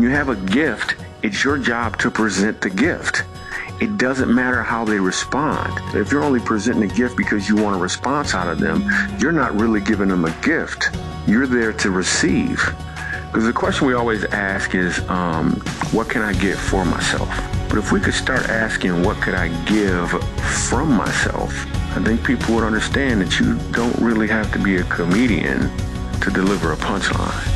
you have a gift, it's your job to present the gift. It doesn't matter how they respond. If you're only presenting a gift because you want a response out of them, you're not really giving them a gift. You're there to receive. Because the question we always ask is, what can I get for myself? But if we could start asking, what could I give from myself? I think people would understand that you don't really have to be a comedian to deliver a punchline.